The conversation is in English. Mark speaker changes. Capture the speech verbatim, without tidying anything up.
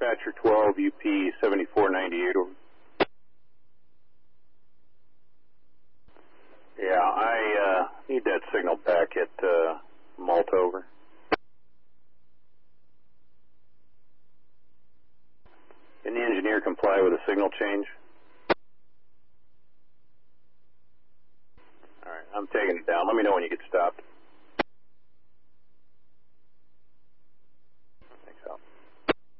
Speaker 1: Dispatcher twelve, U P seventy-four ninety-eight, over. Yeah, I uh, need that signal back at uh, Malta, over. Can the engineer comply with a signal change? All right, I'm taking it down. Let me know when you get stopped.